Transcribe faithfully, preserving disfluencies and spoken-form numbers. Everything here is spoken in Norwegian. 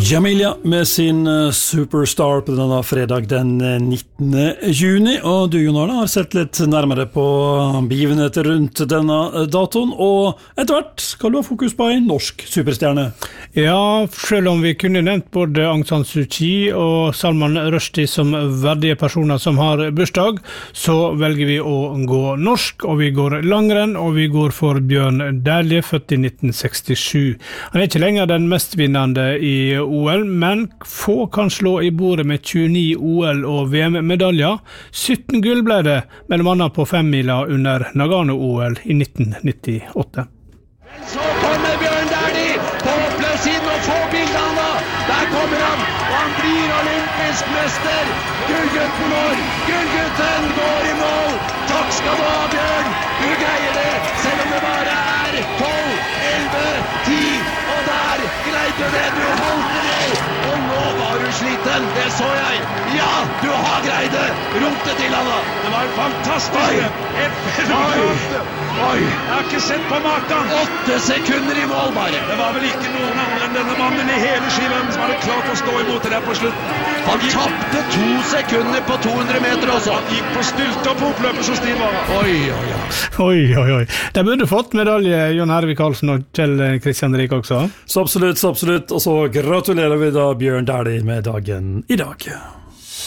Jamelia med sin Superstar på denne fredag den nittende juni, og du, Jon Arne, har sett litt nærmere på begivenheter rundt denne datoen, og etter hvert skal du ha fokus på en norsk superstjerne. Ja, selv om vi kunne nevnt både Aung San Suu Kyi og Salman Rushdie som verdige personer som har bursdag, så velger vi å gå norsk, og vi går langrenn, og vi går for Bjørn Dæhlie, født i nitten sekstisju. Han er ikke lenger den mest vinnende i O L, men få kan slå i bordet med tjueni O L- og V M-medaljer. sytten gull ble det, mellom annet på femmila under Nagano-O L i nitten nittiåtte. Så kommer Bjørn Dæhlie på oppløpssiden og får bildet han da. Der kommer han, og han blir olympisk mester. Gullgutten vår, gullgutten går i mål. Takk skal du ha, Bjørn. Du greier det, selv om det bare er tolv, elleve, ti, og der greide du det. Du holdt det, og nå var du sliten, det så jeg. Ja, du har greid det. Rot det til han da. Det var fantastisk. Et fenomen. Oi, jeg har ikke sett på maken. Åtte sekunder i mål bare. Det var vel ikke noen andre enn denne mannen i hele skiven som hadde klart å stå imot det der på slutten. Han tappte to sekunder på to hundre meter også. Han gikk på stylter på oppløpet så stiv var han. Oi, oi, oi. Oi, oi, oi. De burde fått medalje, Jon Hervik Karlsen og Kjell Kristian Rik også. Så absolutt, så absolutt. Og så gratulerer vi da Bjørn Dæhlie med dagen i dag.